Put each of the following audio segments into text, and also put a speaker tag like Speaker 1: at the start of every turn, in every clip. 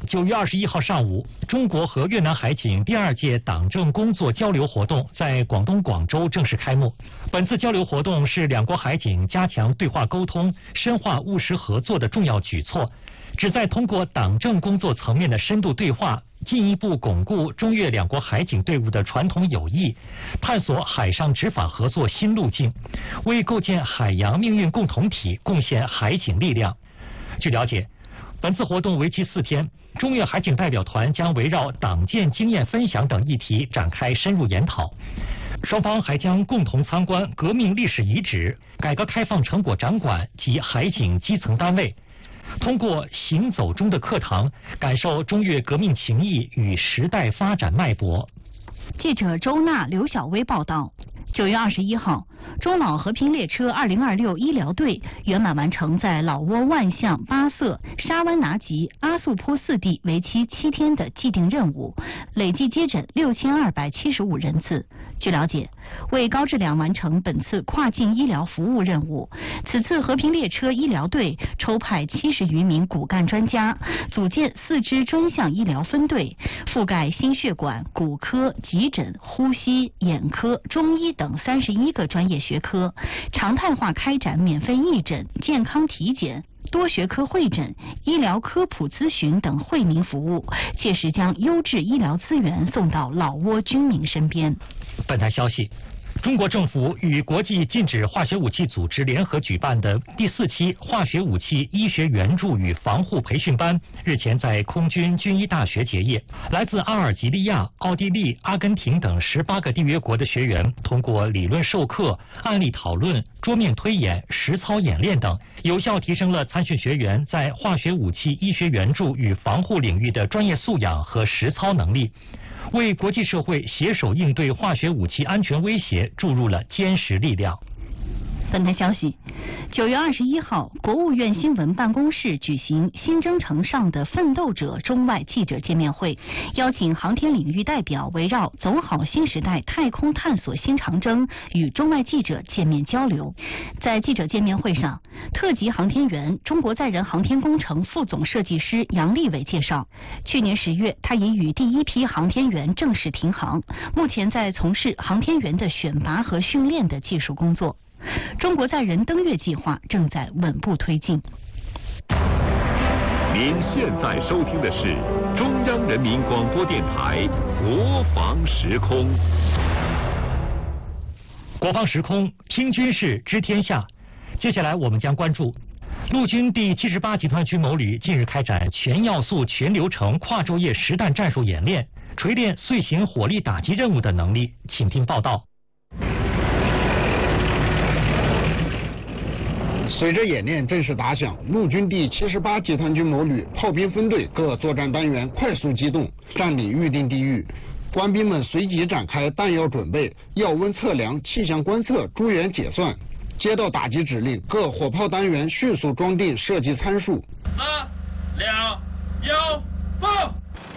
Speaker 1: 9月21号上午，中国和越南海警第2届党政工作交流活动在广东广州正式开幕。本次交流活动是两国海警加强对话沟通、深化务实合作的重要举措，旨在通过党政工作层面的深度对话，进一步巩固中越两国海警队伍的传统友谊，探索海上执法合作新路径，为构建海洋命运共同体贡献海警力量。据了解，本次活动为期4天，中越海警代表团将围绕党建经验分享等议题展开深入研讨。双方还将共同参观革命历史遗址、改革开放成果展馆及海警基层单位，通过行走中的课堂，感受中越革命情谊与时代发展脉搏。
Speaker 2: 记者周娜、刘晓薇报道。9月21号，中老和平列车2026医疗队圆满完成在老挝万象、巴色、沙湾拿吉、阿素坡4地为期7天的既定任务，累计接诊6275人次。据了解，为高质量完成本次跨境医疗服务任务，此次和平列车医疗队抽派70余名骨干专家，组建4支专项医疗分队，覆盖心血管、骨科、急诊、呼吸、眼科、中医等31个专业学科，常态化开展免费义诊、健康体检、多学科会诊、医疗科普咨询等惠民服务，届时将优质医疗资源送到老挝军民身边。
Speaker 1: 本台消息，中国政府与国际禁止化学武器组织联合举办的第4期化学武器医学援助与防护培训班日前在空军军医大学结业。来自阿尔及利亚、奥地利、阿根廷等18个缔约国的学员，通过理论授课、案例讨论、桌面推演、实操演练等，有效提升了参训学员在化学武器医学援助与防护领域的专业素养和实操能力，为国际社会携手应对化学武器安全威胁注入了坚实力量。
Speaker 2: 本台消息，9月21号，国务院新闻办公室举行新征程上的奋斗者中外记者见面会，邀请航天领域代表围绕走好新时代太空探索新长征与中外记者见面交流。在记者见面会上，特级航天员、中国载人航天工程副总设计师杨利伟介绍，去年10月，他已与第1批航天员正式停航，目前在从事航天员的选拔和训练的技术工作。中国载人登月计划正在稳步推进。
Speaker 3: 您现在收听的是中央人民广播电台国防时空。
Speaker 1: 国防时空，听军事知天下。接下来我们将关注陆军第78集团军某旅近日开展全要素、全流程跨昼夜实弹战术演练，锤炼遂行火力打击任务的能力。请听报道。
Speaker 4: 随着演练正式打响，陆军第78集团军某旅炮兵分队各作战单元快速机动，占领预定地域。官兵们随即展开弹药准备、药温测量、气象观测、诸元解算。接到打击指令，各火炮单元迅速装订射击参数。
Speaker 5: 3、2、1，放！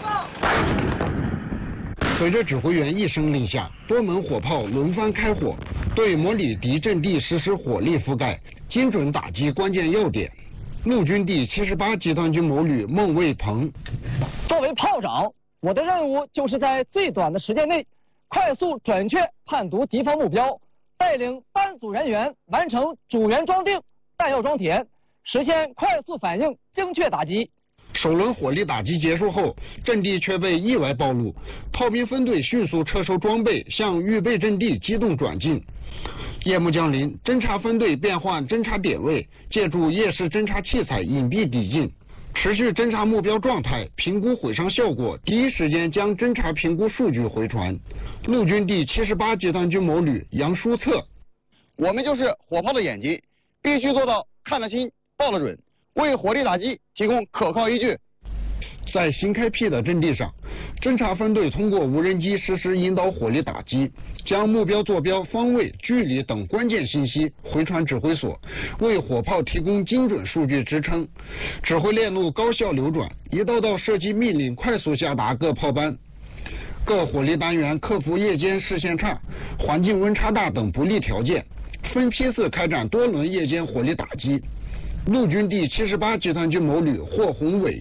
Speaker 4: 随着指挥员一声令下，多门火炮轮番开火，对模拟敌阵地实施火力覆盖，精准打击关键要点。陆军第78集团军某旅孟卫鹏：
Speaker 6: 作为炮长，我的任务就是在最短的时间内，快速准确判读敌方目标，带领班组人员完成主员装订、弹药装填，实现快速反应、精确打击。
Speaker 4: 首轮火力打击结束后，阵地却被意外暴露，炮兵分队迅速撤收装备，向预备阵地机动转进。夜幕降临，侦察分队变换侦察点位，借助夜视侦察器材隐蔽抵近，持续侦察目标状态，评估毁伤效果，第一时间将侦察评估数据回传。陆军第78集团军某旅杨书策：
Speaker 6: 我们就是火炮的眼睛，必须做到看得清、报得准，为火力打击提供可靠依据。
Speaker 4: 在新开辟的阵地上，侦察分队通过无人机实施引导火力打击，将目标坐标、方位、距离等关键信息回传指挥所，为火炮提供精准数据支撑。指挥链路高效流转，一道道射击命令快速下达各炮班。各火力单元克服夜间视线差、环境温差大等不利条件，分批次开展多轮夜间火力打击。陆军第78集团军某旅霍宏伟：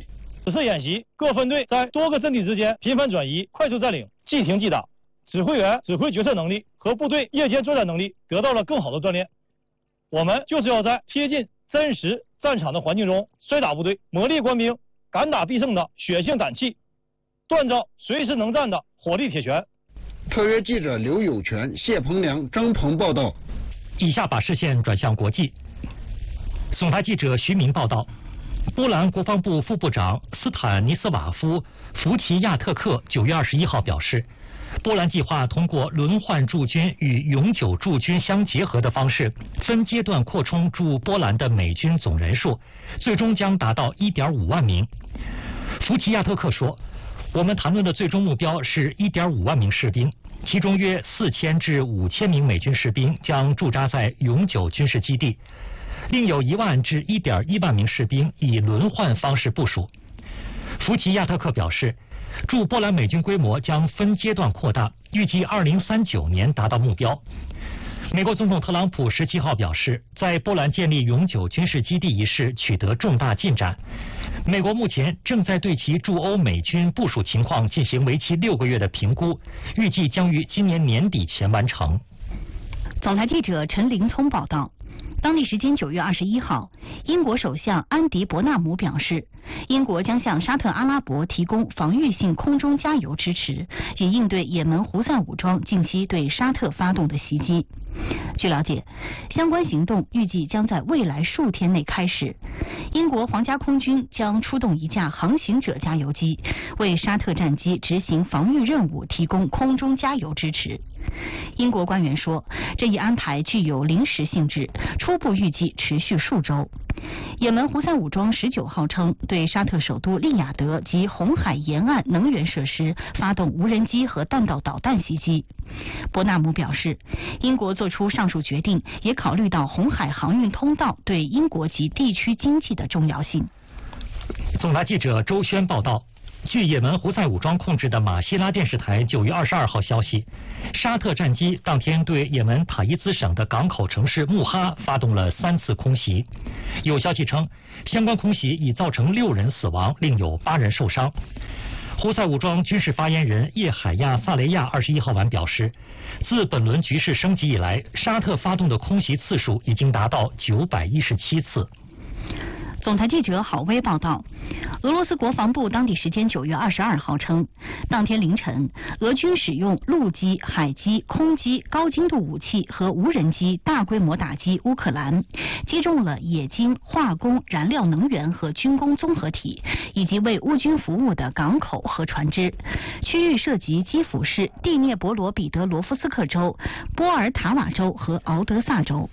Speaker 6: 此次演习，各分队在多个阵地之间频繁转移，快速占领，即停即打，指挥员指挥决策能力和部队夜间作战能力得到了更好的锻炼。我们就是要在贴近真实战场的环境中摔打部队，磨砺官兵敢打必胜的血性胆气，锻造随时能战的火力铁拳。
Speaker 4: 特约记者刘有全、谢鹏良、张鹏报道。
Speaker 1: 以下把视线转向国际。总台记者徐明报道，波兰国防部副部长斯坦尼斯瓦夫·福奇亚特克9月21号表示，波兰计划通过轮换驻军与永久驻军相结合的方式，分阶段扩充驻波兰的美军总人数，最终将达到1.5万名。福奇亚特克说，我们谈论的最终目标是1.5万名士兵，其中约4000至5000名美军士兵将驻扎在永久军事基地，另有1万至1.1万名士兵以轮换方式部署。福奇亚特克表示，驻波兰美军规模将分阶段扩大，预计2039年达到目标。美国总统特朗普17号表示，在波兰建立永久军事基地一事取得重大进展。美国目前正在对其驻欧美军部署情况进行为期6个月的评估，预计将于今年年底前完成。
Speaker 2: 总台记者陈林聪报道。当地时间9月21号，英国首相安迪·伯纳姆表示，英国将向沙特阿拉伯提供防御性空中加油支持，以应对也门胡塞武装近期对沙特发动的袭击。据了解，相关行动预计将在未来数天内开始。英国皇家空军将出动一架航行者加油机，为沙特战机执行防御任务提供空中加油支持。英国官员说，这一安排具有临时性质，初步预计持续数周。也门胡塞武装19号称，对沙特首都利雅得及红海沿岸能源设施发动无人机和弹道导弹袭击。伯纳姆表示，英国做出上述决定，也考虑到红海航运通道对英国及地区经济的重要性。
Speaker 1: 总台记者周轩报道。据也门胡塞武装控制的马希拉电视台9月22号消息，沙特战机当天对也门塔伊兹省的港口城市穆哈发动了3次空袭。有消息称，相关空袭已造成6人死亡，另有8人受伤。胡塞武装军事发言人叶海亚·萨雷亚21号晚表示，自本轮局势升级以来，沙特发动的空袭次数已经达到917次。
Speaker 2: 总台记者郝威报道，俄罗斯国防部当地时间9月22号称，当天凌晨，俄军使用陆基、海基、空基、高精度武器和无人机大规模打击乌克兰，击中了冶金、化工、燃料能源和军工综合体，以及为乌军服务的港口和船只。区域涉及基辅市、第聂伯罗彼得罗夫斯克州、波尔塔瓦州和敖德萨州。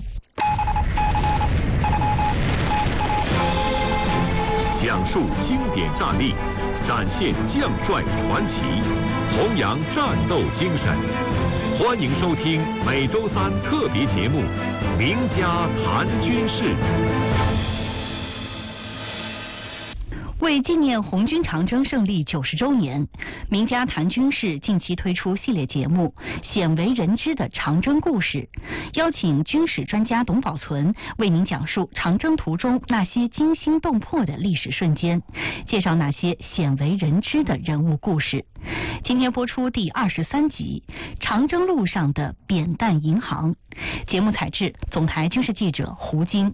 Speaker 3: 讲述经典战例，展现将帅传奇，弘扬战斗精神。欢迎收听每周3特别节目《名家谈军事》。
Speaker 2: 为纪念红军长征胜利90周年，名家谈军事近期推出系列节目《鲜为人知的长征故事》，邀请军事专家董宝存为您讲述长征途中那些惊心动魄的历史瞬间，介绍那些鲜为人知的人物故事。今天播出第23集《长征路上的扁担银行》，节目采制总台军事记者胡晶。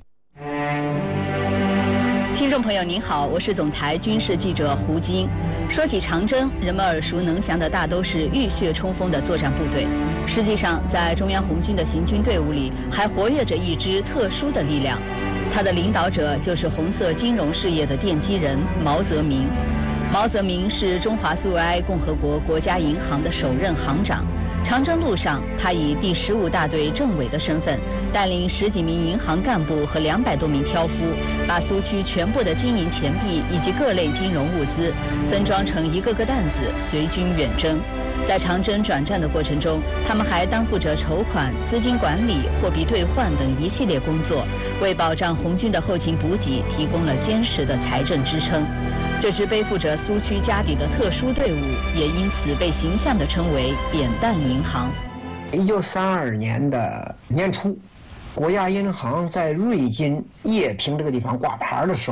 Speaker 2: 听众朋友您好，我是总台军事记者胡晶。说起长征，人们耳熟能详的大都是浴血冲锋的作战部队。实际上，在中央红军的行军队伍里，还活跃着一支特殊的力量，它的领导者就是红色金融事业的奠基人毛泽民。毛泽民是中华苏维埃共和国国家银行的首任行长。长征路上，他以第15大队政委的身份，带领10几名银行干部和200多名挑夫，把苏区全部的金银钱币以及各类金融物资分装成一个个担子，随军远征。在长征转战的过程中，他们还担负着筹款、资金管理、货币兑换等一系列工作，为保障红军的后勤补给提供了坚实的财政支撑。这支背负着苏区家底的特殊队伍，也因此被形象地称为扁担银行。
Speaker 7: 1932年的年初，国家银行在瑞金叶坪这个地方挂牌的时候，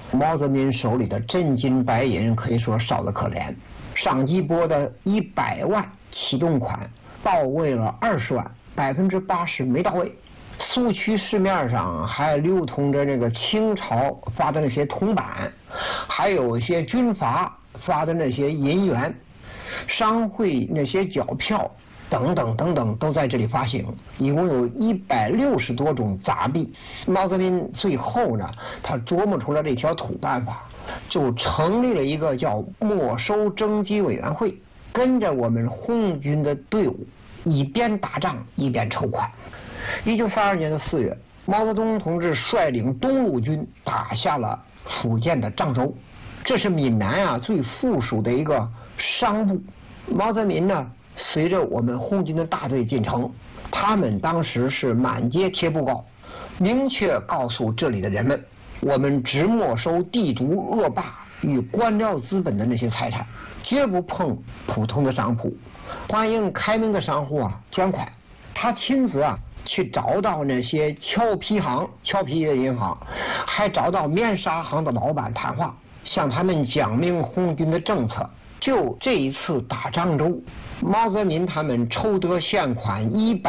Speaker 7: 毛泽民手里的真金白银可以说少得可怜。上级拨的100万启动款到位了20万，80%没到位。苏区市面上还流通着那个清朝发的那些铜板，还有一些军阀发的那些银元，商会那些缴票等等等等都在这里发行，一共有160多种杂币。毛泽民最后呢，他琢磨出了这条土办法，就成立了一个叫没收征集委员会，跟着我们红军的队伍一边打仗一边筹款。1932年的4月，毛泽东同志率领东路军打下了福建的漳州，这是闽南最富庶的一个商部。毛泽民呢，随着我们红军的大队进城，他们当时是满街贴布告，明确告诉这里的人们，我们只没收地主恶霸与官僚资本的那些财产，绝不碰普通的商铺，欢迎开明的商户捐款。他亲自去找到那些俏皮的银行，还找到面纱行的老板谈话，向他们讲明红军的政策。就这一次打漳州，毛泽民他们筹得现款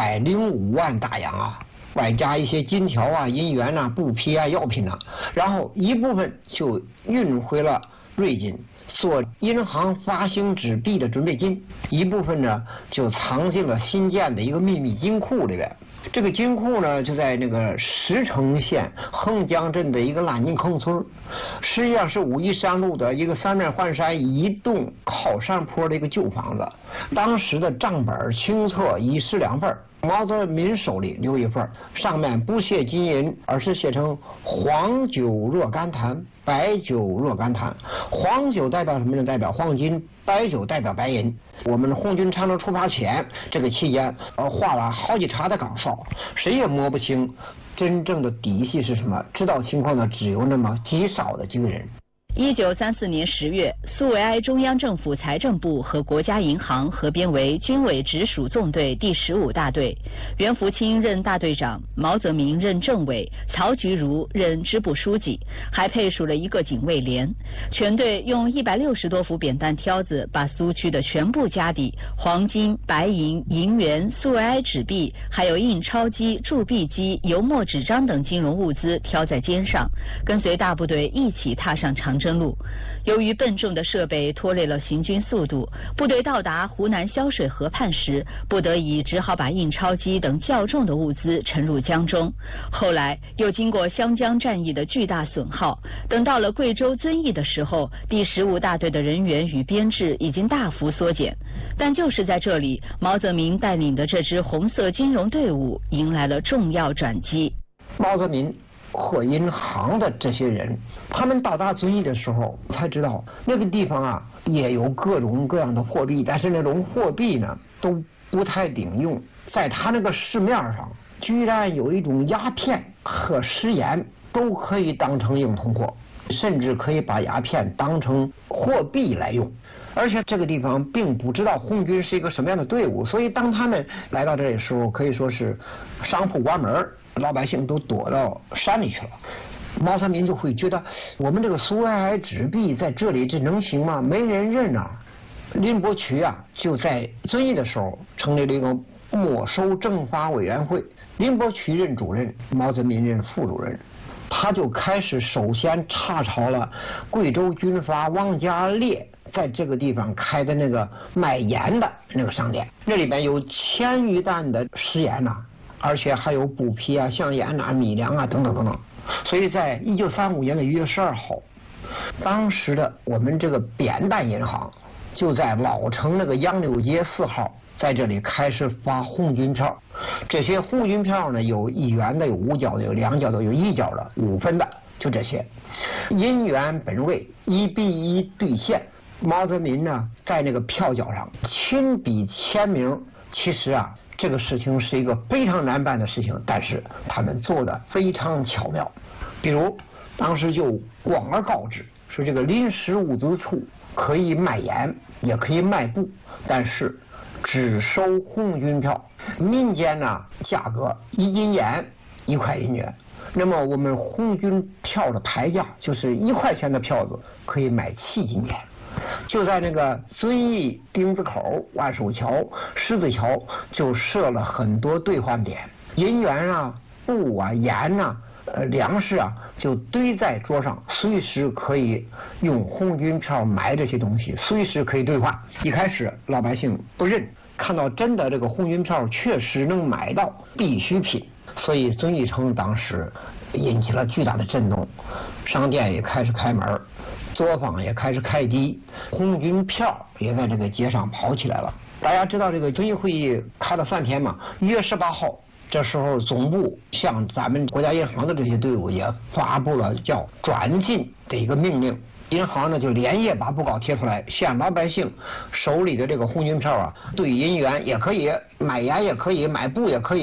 Speaker 7: 105万大洋外加一些金条银元布匹药品然后一部分就运回了瑞金做银行发行纸币的准备金，一部分呢就藏进了新建的一个秘密金库里边。这个金库呢就在那个石城县横江镇的一个烂泥坑村，实际上是武夷山路的一个三面环山一栋靠山坡的一个旧房子。当时的账本清册1式2份，毛泽民手里留一份，上面不写金银，而是写成黄酒若干坛，白酒若干坛。黄酒代表什么呢？代表黄金，白酒代表白银。我们红军长征出发前这个期间画了好几茬的岗哨，谁也摸不清真正的底细是什么，知道情况的只有那么极少的几个人。
Speaker 2: 1934年10月，苏维埃中央政府财政部和国家银行合编为军委直属纵队第15大队，袁福清任大队长，毛泽民任政委，曹菊如任支部书记，还配属了一个警卫连。全队用160多副扁担挑子，把苏区的全部家底——黄金、白银、银元、苏维埃纸币，还有印钞机、铸币机、油墨纸张等金融物资挑在肩上，跟随大部队一起踏上长征路。由于笨重的设备拖累了行军速度，部队到达湖南潇水河畔时，不得已只好把印钞机等较重的物资沉入江中。后来又经过湘江战役的巨大损耗，等到了贵州遵义的时候，第15大队的人员与编制已经大幅缩减。但就是在这里，毛泽民带领的这支红色金融队伍迎来了重要转机。
Speaker 7: 毛泽民和银行的这些人，他们到达遵义的时候才知道，那个地方也有各种各样的货币，但是那种货币呢都不太顶用。在他那个市面上，居然有一种鸦片和食盐都可以当成硬通货，甚至可以把鸦片当成货币来用。而且这个地方并不知道红军是一个什么样的队伍，所以当他们来到这里的时候，可以说是商铺关门，老百姓都躲到山里去了。毛泽民就会觉得，我们这个苏维埃纸币在这里这能行吗？没人认林伯渠就在遵义的时候成立了一个没收征发委员会，林伯渠任主任，毛泽民任副主任。他就开始首先查抄了贵州军阀王家烈在这个地方开的那个卖盐的那个商店，这里边有1000余担的食盐而且还有布匹香盐米粮等等等等。所以在1935年的1月12号，当时的我们这个扁担银行就在老城那个杨柳街4号，在这里开始发红军票。这些红军票呢，有1元的，有5角的，有2角的，有1角的，5分的，就这些。银元本位1比1兑现。毛泽民呢，在那个票角上亲笔签名。其实这个事情是一个非常难办的事情，但是他们做的非常巧妙。比如当时就广而告之，说这个临时物资处可以卖盐，也可以卖布，但是只收红军票。民间价格1斤盐1块银元， 那么我们红军票的牌价就是1块钱的票子可以买7斤盐。就在那个遵义、丁字口、万寿桥、狮子桥就设了很多兑换点，银元啊、布啊、盐啊、粮食啊就堆在桌上，随时可以用红军票买这些东西，随时可以兑换。一开始老百姓不认，看到真的这个红军票确实能买到必需品，所以遵义城当时引起了巨大的震动，商店也开始开门，作坊也开始开低，红军票也在这个街上跑起来了。大家知道这个遵义会议开了3天嘛，1月18号，这时候总部向咱们国家银行的这些队伍也发布了叫转进的一个命令。银行呢就连夜把布告贴出来，向老百姓手里的这个红军票啊兑银元也可以，买盐也可以，买布也可以。